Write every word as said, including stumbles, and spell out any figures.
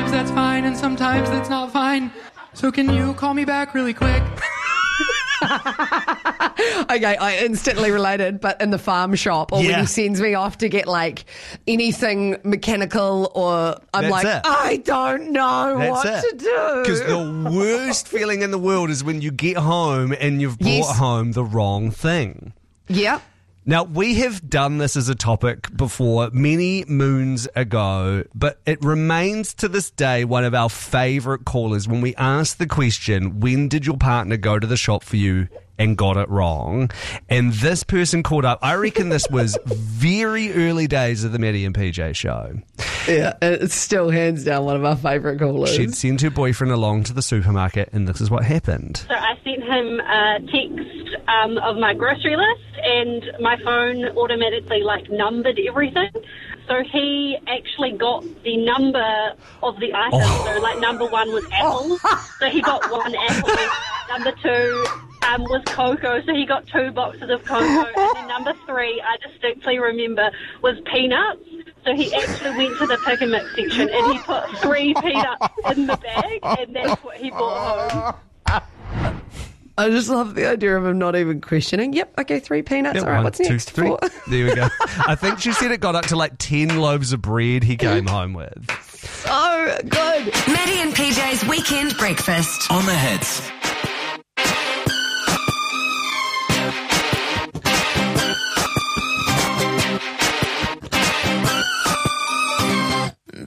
sometimes that's fine and sometimes that's not fine. So can you call me back really quick? Okay, I instantly related, but in the farm shop, or Yeah. when he sends me off to get like anything mechanical, or I'm That's like, it. I don't know That's what it. to do. Because the worst feeling in the world is when you get home and you've brought Yes. home the wrong thing. Yep. Now, we have done this as a topic before many moons ago, but it remains to this day one of our favourite callers when we ask the question, when did your partner go to the shop for you and got it wrong? And this person called up, I reckon this was very early days of the Maddie and P J show. Yeah, it's still hands down one of our favourite callers. She'd sent her boyfriend along to the supermarket and this is what happened. So I sent him a text um, of my grocery list, and my phone automatically like numbered everything. So he actually got the number of the item. Oh. So like number one was apple. So he got one apple. Number two um, was cocoa. So he got two boxes of cocoa. And then number three, I distinctly remember, was peanuts. So he actually went to the pick and mix section and he put three peanuts in the bag, and that's what he brought home. I just love the idea of him not even questioning. Yep, okay, three peanuts. Yeah, All right, one, what's two, next? three. Four. There we go. I think she said it got up to like ten loaves of bread he came home with. So good. Maddie and P J's Weekend Breakfast. On the hits.